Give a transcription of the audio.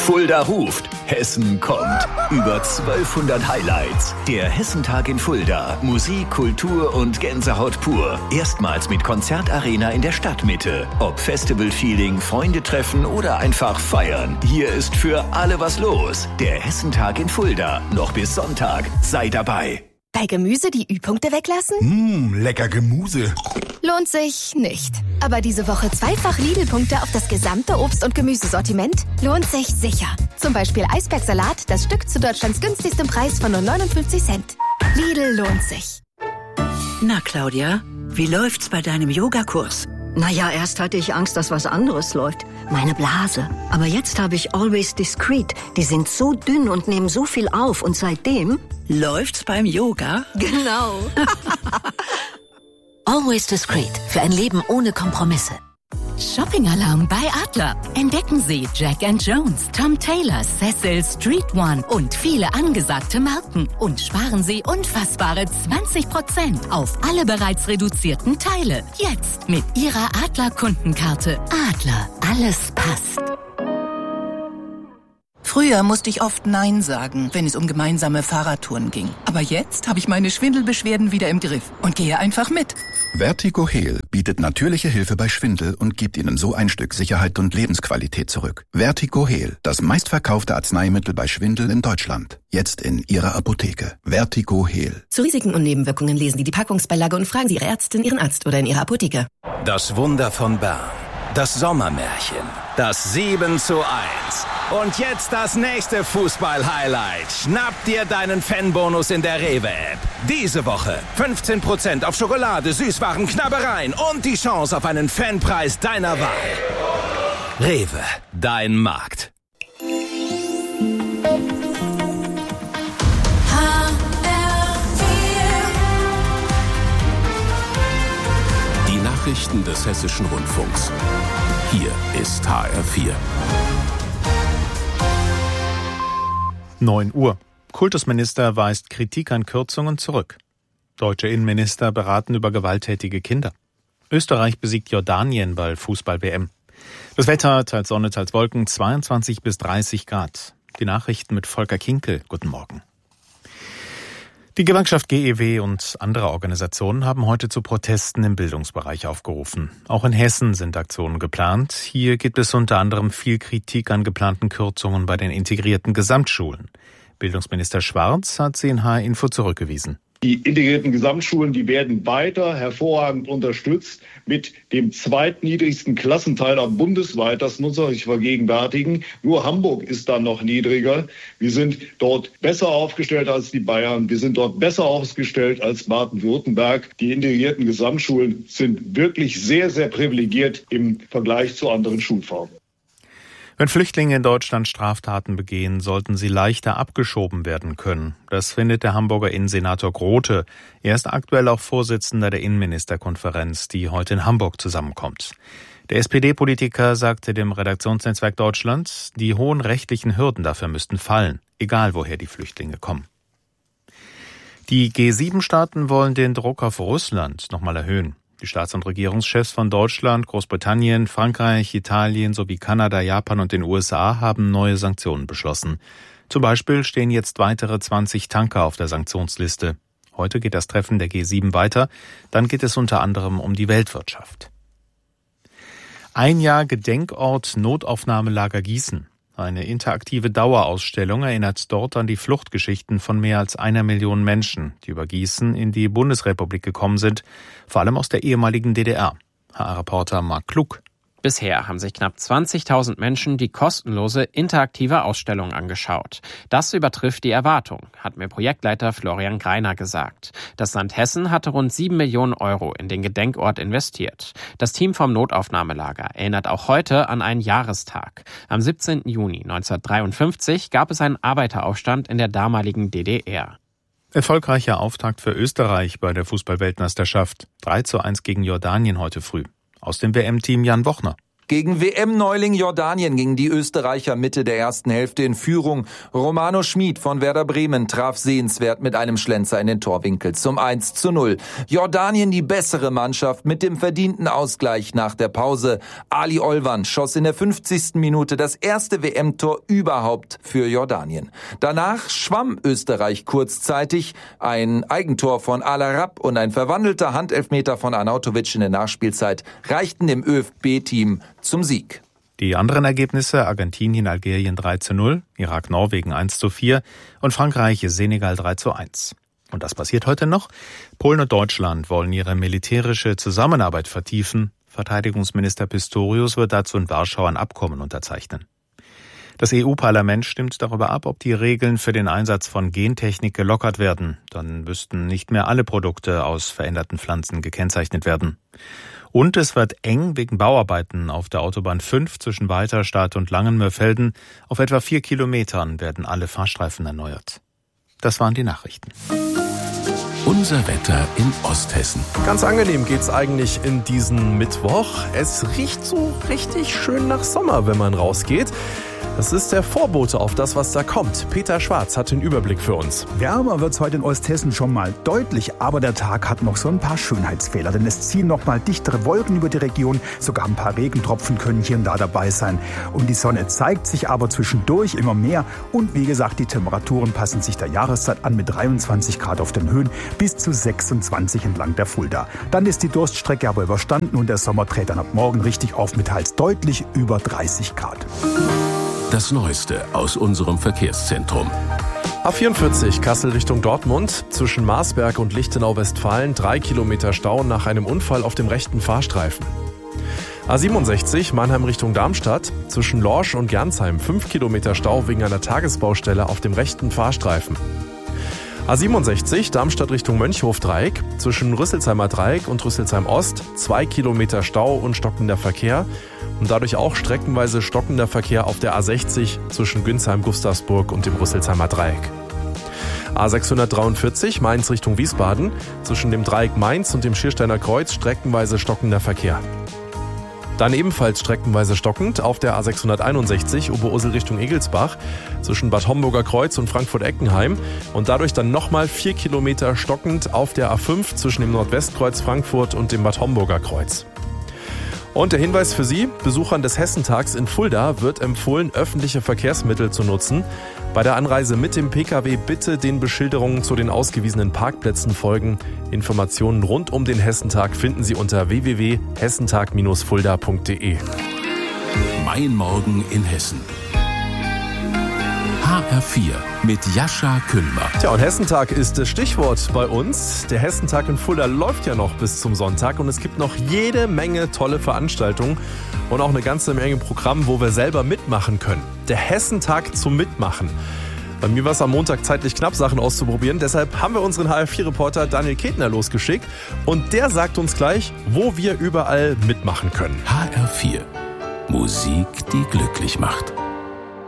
Fulda ruft, Hessen kommt. Über 1200 Highlights. Der Hessentag in Fulda. Musik, Kultur und Gänsehaut pur. Erstmals mit Konzertarena in der Stadtmitte. Ob Festival-Feeling, Freunde treffen oder einfach feiern. Hier ist für alle was los. Der Hessentag in Fulda. Noch bis Sonntag. Sei dabei. Bei Gemüse die Ü-Punkte weglassen? Lecker Gemüse. Lohnt sich nicht. Aber diese Woche zweifach Lidl-Punkte auf das gesamte Obst- und Gemüsesortiment lohnt sich sicher. Zum Beispiel Eisbergsalat, das Stück zu Deutschlands günstigstem Preis von nur 59 Cent. Lidl lohnt sich. Na, Claudia, wie läuft's bei deinem Yogakurs? Naja, erst hatte ich Angst, dass was anderes läuft. Meine Blase. Aber jetzt habe ich Always Discreet. Die sind so dünn und nehmen so viel auf. Und seitdem... Läuft's beim Yoga? Genau. Always Discreet. Für ein Leben ohne Kompromisse. Shopping-Alarm bei Adler. Entdecken Sie Jack & Jones, Tom Taylor, Cecil, Street One und viele angesagte Marken. Und sparen Sie unfassbare 20% auf alle bereits reduzierten Teile. Jetzt mit Ihrer Adler-Kundenkarte. Adler, alles passt. Früher musste ich oft Nein sagen, wenn es um gemeinsame Fahrradtouren ging. Aber jetzt habe ich meine Schwindelbeschwerden wieder im Griff und gehe einfach mit. Vertigo Heal bietet natürliche Hilfe bei Schwindel und gibt Ihnen so ein Stück Sicherheit und Lebensqualität zurück. Vertigo Heal, das meistverkaufte Arzneimittel bei Schwindel in Deutschland. Jetzt in Ihrer Apotheke. Vertigo Heal. Zu Risiken und Nebenwirkungen lesen Sie die Packungsbeilage und fragen Sie Ihre Ärztin, Ihren Arzt oder in Ihrer Apotheke. Das Wunder von Bern. Das Sommermärchen. Das 7:1. Und jetzt das nächste Fußball-Highlight. Schnapp dir deinen Fanbonus in der Rewe-App. Diese Woche 15% auf Schokolade, Süßwaren, Knabbereien und die Chance auf einen Fanpreis deiner Wahl. Rewe, dein Markt. Die Nachrichten des Hessischen Rundfunks. Hier ist HR4. 9 Uhr. Kultusminister weist Kritik an Kürzungen zurück. Deutsche Innenminister beraten über gewalttätige Kinder. Österreich besiegt Jordanien bei Fußball-WM. Das Wetter, teils Sonne, teils Wolken, 22 bis 30 Grad. Die Nachrichten mit Volker Kinkel. Guten Morgen. Die Gewerkschaft GEW und andere Organisationen haben heute zu Protesten im Bildungsbereich aufgerufen. Auch in Hessen sind Aktionen geplant. Hier gibt es unter anderem viel Kritik an geplanten Kürzungen bei den integrierten Gesamtschulen. Bildungsminister Schwarz hat sie in HR-Info zurückgewiesen. Die integrierten Gesamtschulen, die werden weiter hervorragend unterstützt mit dem zweitniedrigsten Klassenteiler bundesweit. Das muss man sich vergegenwärtigen. Nur Hamburg ist da noch niedriger. Wir sind dort besser aufgestellt als die Bayern. Wir sind dort besser aufgestellt als Baden-Württemberg. Die integrierten Gesamtschulen sind wirklich sehr, sehr privilegiert im Vergleich zu anderen Schulformen. Wenn Flüchtlinge in Deutschland Straftaten begehen, sollten sie leichter abgeschoben werden können. Das findet der Hamburger Innensenator Grote. Er ist aktuell auch Vorsitzender der Innenministerkonferenz, die heute in Hamburg zusammenkommt. Der SPD-Politiker sagte dem Redaktionsnetzwerk Deutschland, die hohen rechtlichen Hürden dafür müssten fallen, egal woher die Flüchtlinge kommen. Die G7-Staaten wollen den Druck auf Russland nochmal erhöhen. Die Staats- und Regierungschefs von Deutschland, Großbritannien, Frankreich, Italien sowie Kanada, Japan und den USA haben neue Sanktionen beschlossen. Zum Beispiel stehen jetzt weitere 20 Tanker auf der Sanktionsliste. Heute geht das Treffen der G7 weiter. Dann geht es unter anderem um die Weltwirtschaft. 1 Jahr Gedenkort Notaufnahmelager Gießen. Eine interaktive Dauerausstellung erinnert dort an die Fluchtgeschichten von mehr als 1 Million Menschen, die über Gießen in die Bundesrepublik gekommen sind, vor allem aus der ehemaligen DDR. HR-Reporter Marc Klug. Bisher haben sich knapp 20.000 Menschen die kostenlose interaktive Ausstellung angeschaut. Das übertrifft die Erwartung, hat mir Projektleiter Florian Greiner gesagt. Das Land Hessen hatte rund 7 Millionen Euro in den Gedenkort investiert. Das Team vom Notaufnahmelager erinnert auch heute an einen Jahrestag. Am 17. Juni 1953 gab es einen Arbeiteraufstand in der damaligen DDR. Erfolgreicher Auftakt für Österreich bei der Fußball-Weltmeisterschaft. 3:1 gegen Jordanien heute früh. Aus dem WM-Team Jan Wochner. Gegen WM-Neuling Jordanien gingen die Österreicher Mitte der ersten Hälfte in Führung. Romano Schmid von Werder Bremen traf sehenswert mit einem Schlenzer in den Torwinkel zum 1:0. Jordanien die bessere Mannschaft mit dem verdienten Ausgleich nach der Pause. Ali Olvan schoss in der 50. Minute das erste WM-Tor überhaupt für Jordanien. Danach schwamm Österreich kurzzeitig. Ein Eigentor von Al-Arab und ein verwandelter Handelfmeter von Arnautovic in der Nachspielzeit reichten dem ÖFB-Team zum Sieg. Die anderen Ergebnisse: Argentinien, Algerien 3:0, Irak, Norwegen 1:4 und Frankreich, Senegal 3:1. Und das passiert heute noch. Polen und Deutschland wollen ihre militärische Zusammenarbeit vertiefen. Verteidigungsminister Pistorius wird dazu in Warschau ein Abkommen unterzeichnen. Das EU-Parlament stimmt darüber ab, ob die Regeln für den Einsatz von Gentechnik gelockert werden. Dann müssten nicht mehr alle Produkte aus veränderten Pflanzen gekennzeichnet werden. Und es wird eng wegen Bauarbeiten auf der Autobahn 5 zwischen Walterstadt und Langenmörfelden. Auf etwa 4 Kilometern werden alle Fahrstreifen erneuert. Das waren die Nachrichten. Unser Wetter in Osthessen. Ganz angenehm geht's eigentlich in diesen Mittwoch. Es riecht so richtig schön nach Sommer, wenn man rausgeht. Das ist der Vorbote auf das, was da kommt. Peter Schwarz hat den Überblick für uns. Wärmer wird's heute in Osthessen schon mal deutlich, aber der Tag hat noch so ein paar Schönheitsfehler, denn es ziehen noch mal dichtere Wolken über die Region, sogar ein paar Regentropfen können hier und da dabei sein. Und die Sonne zeigt sich aber zwischendurch immer mehr und wie gesagt, die Temperaturen passen sich der Jahreszeit an mit 23 Grad auf den Höhen bis zu 26 entlang der Fulda. Dann ist die Durststrecke aber überstanden und der Sommer dreht dann ab morgen richtig auf mit teils deutlich über 30 Grad. Das Neueste aus unserem Verkehrszentrum. A44 Kassel Richtung Dortmund. Zwischen Marsberg und Lichtenau-Westfalen 3 Kilometer Stau nach einem Unfall auf dem rechten Fahrstreifen. A67 Mannheim Richtung Darmstadt. Zwischen Lorsch und Gernsheim 5 Kilometer Stau wegen einer Tagesbaustelle auf dem rechten Fahrstreifen. A67 Darmstadt Richtung Mönchhof-Dreieck. Zwischen Rüsselsheimer Dreieck und Rüsselsheim Ost 2 Kilometer Stau und stockender Verkehr. Und dadurch auch streckenweise stockender Verkehr auf der A60 zwischen Günsheim-Gustavsburg und dem Rüsselsheimer Dreieck. A643 Mainz Richtung Wiesbaden. Zwischen dem Dreieck Mainz und dem Schiersteiner Kreuz streckenweise stockender Verkehr. Dann ebenfalls streckenweise stockend auf der A661 Oberursel Richtung Egelsbach zwischen Bad Homburger Kreuz und Frankfurt-Eckenheim und dadurch dann nochmal 4 Kilometer stockend auf der A5 zwischen dem Nordwestkreuz Frankfurt und dem Bad Homburger Kreuz. Und der Hinweis für Sie, Besuchern des Hessentags in Fulda wird empfohlen, öffentliche Verkehrsmittel zu nutzen. Bei der Anreise mit dem Pkw bitte den Beschilderungen zu den ausgewiesenen Parkplätzen folgen. Informationen rund um den Hessentag finden Sie unter www.hessentag-fulda.de. Mein Morgen in Hessen. HR4 mit Jascha Kühnber. Tja, und Hessentag ist das Stichwort bei uns. Der Hessentag in Fulda läuft ja noch bis zum Sonntag und es gibt noch jede Menge tolle Veranstaltungen und auch eine ganze Menge Programm, wo wir selber mitmachen können. Der Hessentag zum Mitmachen. Bei mir war es am Montag zeitlich knapp, Sachen auszuprobieren. Deshalb haben wir unseren HR4-Reporter Daniel Ketner losgeschickt und der sagt uns gleich, wo wir überall mitmachen können. HR4. Musik, die glücklich macht.